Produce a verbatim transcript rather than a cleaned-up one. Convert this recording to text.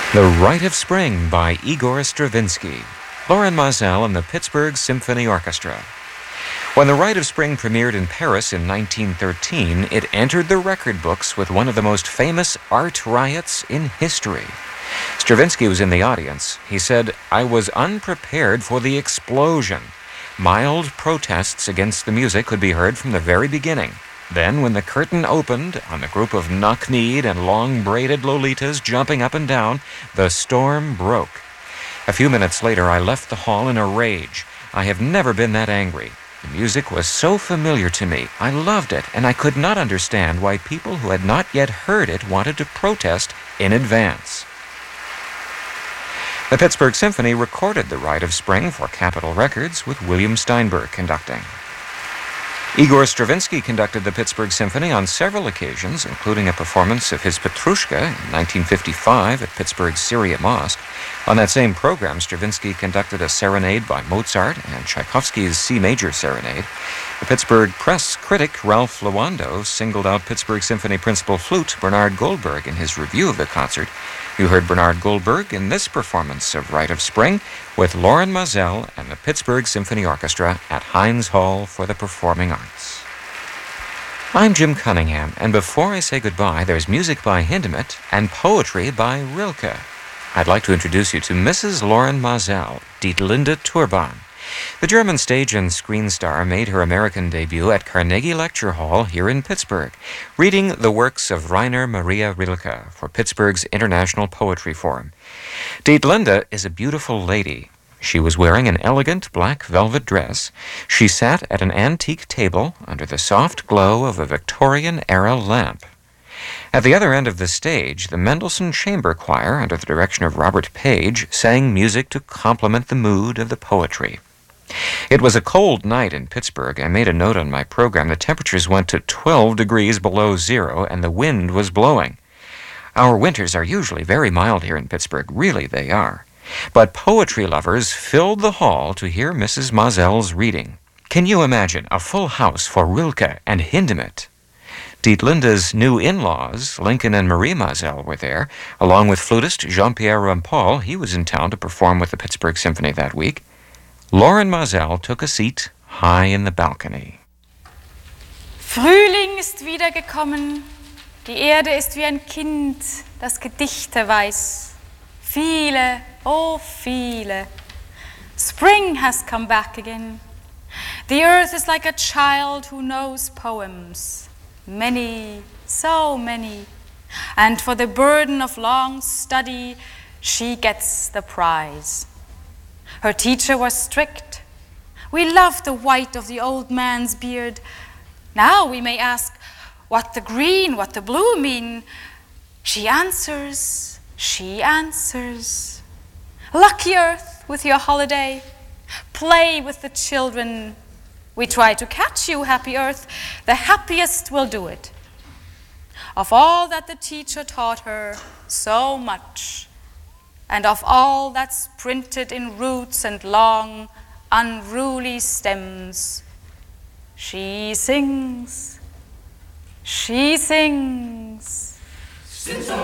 The Rite of Spring by Igor Stravinsky, Lorin Maazel and the Pittsburgh Symphony Orchestra. When The Rite of Spring premiered in Paris in nineteen thirteen, it entered the record books with one of the most famous art riots in history. Stravinsky was in the audience. He said, "I was unprepared for the explosion." Mild protests against the music could be heard from the very beginning. Then, when the curtain opened on the group of knock-kneed and long-braided Lolitas jumping up and down, the storm broke. A few minutes later, I left the hall in a rage. I have never been that angry. The music was so familiar to me. I loved it, and I could not understand why people who had not yet heard it wanted to protest in advance. The Pittsburgh Symphony recorded The Rite of Spring for Capitol Records with William Steinberg conducting. Igor Stravinsky conducted the Pittsburgh Symphony on several occasions, including a performance of his Petrushka in nineteen fifty-five at Pittsburgh's Syria Mosque. On that same program, Stravinsky conducted a serenade by Mozart and Tchaikovsky's C Major Serenade. The Pittsburgh Press critic Ralph Lewando singled out Pittsburgh Symphony principal flute Bernard Goldberg in his review of the concert. You heard Bernard Goldberg in this performance of Rite of Spring with Lorin Maazel and the Pittsburgh Symphony Orchestra at Heinz Hall for the Performing Arts. I'm Jim Cunningham, and before I say goodbye, there's music by Hindemith and poetry by Rilke. I'd like to introduce you to Missus Lorin Maazel, Dietlinde Turban. The German stage and screen star made her American debut at Carnegie Lecture Hall here in Pittsburgh, reading the works of Rainer Maria Rilke for Pittsburgh's International Poetry Forum. Dietlinde is a beautiful lady. She was wearing an elegant black velvet dress. She sat at an antique table under the soft glow of a Victorian-era lamp. At the other end of the stage, the Mendelssohn Chamber Choir, under the direction of Robert Page, sang music to complement the mood of the poetry. It was a cold night in Pittsburgh. I made a note on my program. The temperatures went to twelve degrees below zero, and the wind was blowing. Our winters are usually very mild here in Pittsburgh. Really, they are. But poetry lovers filled the hall to hear Missus Maazel's reading. Can you imagine a full house for Rilke and Hindemith? Dietlinde's new in-laws, Lincoln and Marie Maazel, were there, along with flutist Jean-Pierre Rampal. He was in town to perform with the Pittsburgh Symphony that week. Lorin Maazel took a seat high in the balcony. Frühling ist wiedergekommen, die Erde ist wie ein Kind, das Gedichte weiß. Viele, oh viele. Spring has come back again. The earth is like a child who knows poems. Many, so many. And for the burden of long study, she gets the prize. Her teacher was strict. We loved the white of the old man's beard. Now we may ask what the green, what the blue mean. She answers, she answers. Lucky earth with your holiday. Play with the children. We try to catch you, happy earth. The happiest will do it. Of all that the teacher taught her, so much. And of all that's printed in roots and long, unruly stems, she sings, she sings.